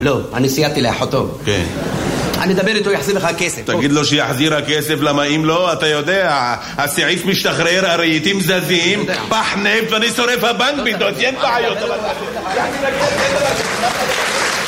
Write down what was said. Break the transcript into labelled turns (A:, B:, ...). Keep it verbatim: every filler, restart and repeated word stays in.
A: לא, אני סייעתי לאחותו.
B: כן.
A: אני אדבר איתו, יחזיר לך כסף.
B: תגיד לו שיחזיר הכסף, למה אם לא, אתה יודע, הסעיף משתחרר, הרהיטים זזים, פח נפט ואני שורף הבנק בידות, אין בעיות.